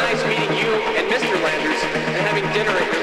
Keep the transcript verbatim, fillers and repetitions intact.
nice meeting you and Mister Landers and having dinner at